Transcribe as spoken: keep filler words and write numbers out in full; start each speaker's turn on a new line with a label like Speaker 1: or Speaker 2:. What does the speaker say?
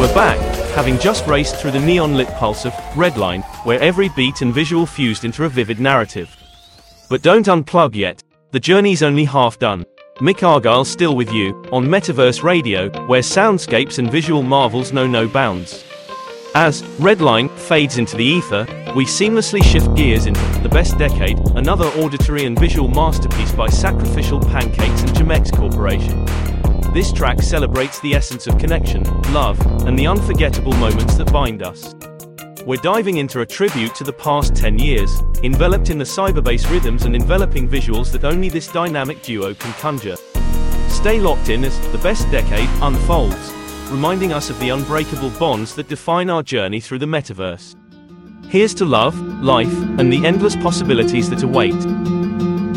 Speaker 1: we're back, having just raced through the neon-lit pulse of Redline, where every beat and visual fused into a vivid narrative. But don't unplug yet, the journey's only half done. Mick Argyle's still with you, on Metaverse Radio, where soundscapes and visual marvels know no bounds. As Redline fades into the ether, we seamlessly shift gears into The Best Decade, another auditory and visual masterpiece by Sacrificial Pancakes and Jamex Corporation. This track celebrates the essence of connection, love, and the unforgettable moments that bind us. We're diving into a tribute to the past ten years, enveloped in the cyberbase rhythms and enveloping visuals that only this dynamic duo can conjure. Stay locked in as The Best Decade unfolds, reminding us of the unbreakable bonds that define our journey through the metaverse. Here's to love, life, and the endless possibilities that await.